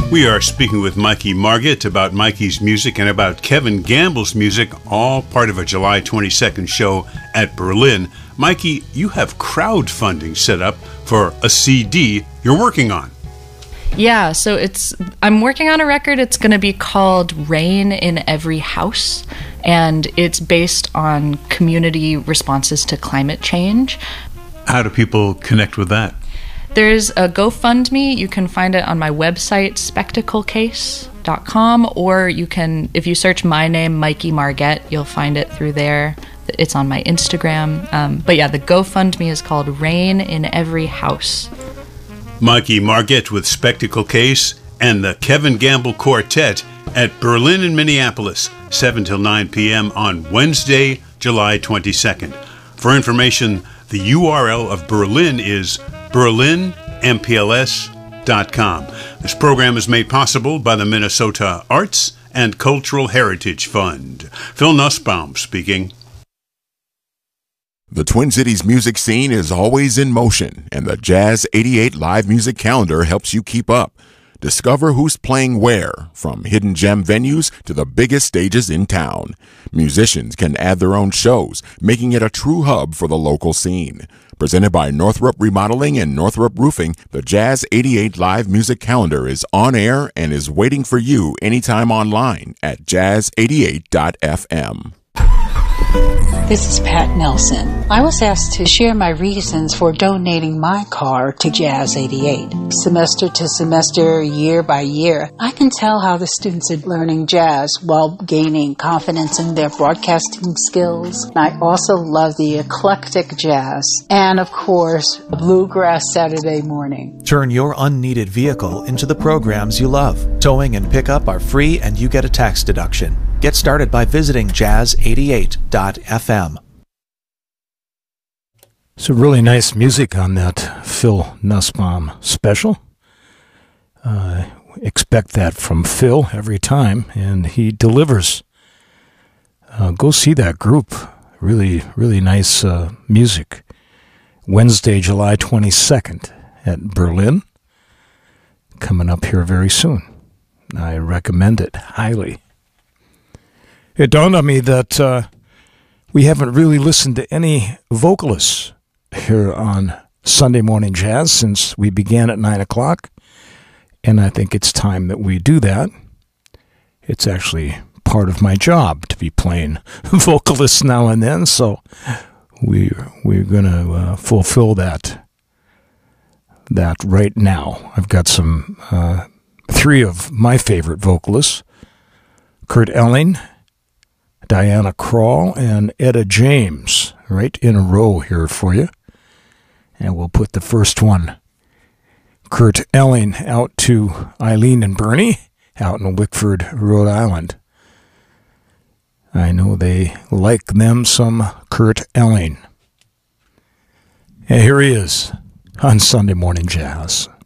We are speaking with Mikey Margett about Mikey's music and about Kevin Gamble's music, all part of a July 22nd show at Berlin. Mikey, you have crowdfunding set up for a CD you're working on. Yeah, so I'm working on a record. It's going to be called Rain in Every House, and it's based on community responses to climate change. How do people connect with that? There's a GoFundMe. You can find it on my website, spectaclecase.com, or you can, if you search my name, Mikey Margett, you'll find it through there. It's on my Instagram. But yeah, the GoFundMe is called Rain in Every House. Mikey Margett with Spectacle Case and the Kevin Gamble Quartet at Berlin and Minneapolis, 7 till 9 p.m. on Wednesday, July 22nd. For information, the URL of Berlin is berlinmpls.com. This program is made possible by the Minnesota Arts and Cultural Heritage Fund. Phil Nussbaum speaking. The Twin Cities music scene is always in motion, and the Jazz 88 live music calendar helps you keep up. Discover who's playing where, from hidden gem venues to the biggest stages in town. Musicians can add their own shows, making it a true hub for the local scene. Presented by Northrop Remodeling and Northrop Roofing, the Jazz 88 live music calendar is on air and is waiting for you anytime online at jazz88.fm. This is Pat Nelson. I was asked to share my reasons for donating my car to Jazz 88. Semester to semester, year by year, I can tell how the students are learning jazz while gaining confidence in their broadcasting skills. I also love the eclectic jazz and, of course, Bluegrass Saturday morning. Turn your unneeded vehicle into the programs you love. Towing and pickup are free and you get a tax deduction. Get started by visiting jazz88.fm. Some really nice music on that Phil Nussbaum special. Expect that from Phil every time, and he delivers. Go see that group. Really, really nice music. Wednesday, July 22nd at Berlin. Coming up here very soon. I recommend it highly. It dawned on me that we haven't really listened to any vocalists here on Sunday Morning Jazz since we began at 9 o'clock, and I think it's time that we do that. It's actually part of my job to be playing vocalists now and then, so we're going to fulfill that right now. I've got some three of my favorite vocalists, Kurt Elling, Diana Krall, and Etta James, right in a row here for you. And we'll put the first one, Kurt Elling, out to Eileen and Bernie, out in Wickford, Rhode Island. I know they like them some Kurt Elling. And here he is on Sunday Morning Jazz.